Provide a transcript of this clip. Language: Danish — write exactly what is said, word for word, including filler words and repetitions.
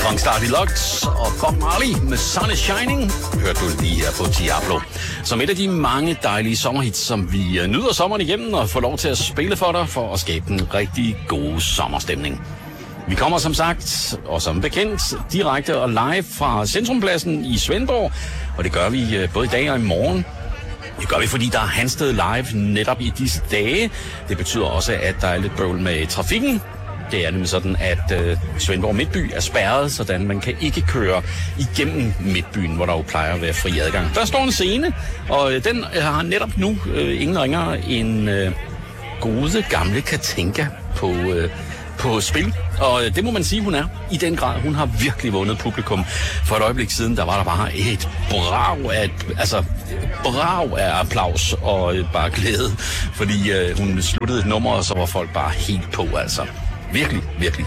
Kongstar Deluxe og Bob Marley med Sun is Shining hørte du lige her på Diablo. Som et af de mange dejlige sommerhits, som vi nyder sommeren igennem og får lov til at spille for dig for at skabe en rigtig god sommerstemning. Vi kommer som sagt, og som bekendt, direkte og live fra Centrumpladsen i Svendborg, og det gør vi både i dag og i morgen. Det gør vi, fordi der er Hansted Live netop i disse dage. Det betyder også, at der er lidt bøvl med trafikken. Det er nemlig sådan, at øh, Svendborg Midtby er spærret, sådan man kan ikke køre igennem Midtbyen, hvor der jo plejer at være fri adgang. Der står en scene, og øh, den har netop nu øh, ingen ringere end øh, gode gamle Katinka på, øh, på spil. Og øh, det må man sige, hun er i den grad. Hun har virkelig vundet publikum. For et øjeblik siden, der var der bare et brav af, altså, brav af applaus og øh, bare glæde, fordi øh, hun sluttede et nummer, og så var folk bare helt på, altså. Virkelig, virkelig